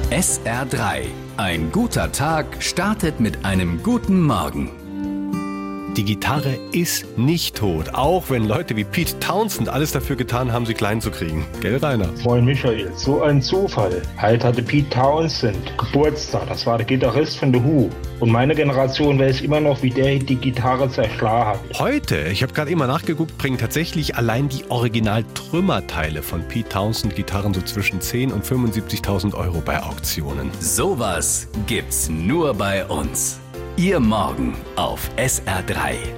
SR3. Ein guter Tag startet mit einem guten Morgen. Die Gitarre ist nicht tot, auch wenn Leute wie Pete Townshend alles dafür getan haben, sie klein zu kriegen. Gell, Rainer? Moin Michael, so ein Zufall. Heute hatte Pete Townshend Geburtstag, das war der Gitarrist von The Who. Und meine Generation weiß immer noch, wie der die Gitarre zerschlagen hat. Heute, ich habe gerade eben mal nachgeguckt, bringen tatsächlich allein die Original-Trümmerteile von Pete Townshend Gitarren so zwischen 10.000 und 75.000 Euro bei Auktionen. Sowas gibt's nur bei uns. Ihr Morgen auf SR3.